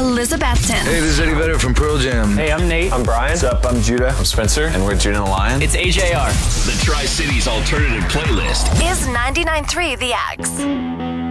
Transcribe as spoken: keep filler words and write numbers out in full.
Elizabethton. Hey, this is Eddie Vedder from Pearl Jam. Hey, I'm Nate. I'm Brian. What's up? I'm Judah. I'm Spencer, and we're Judah and the Lion. It's A J R. The Tri-Cities Alternative Playlist Is ninety-nine point three The X.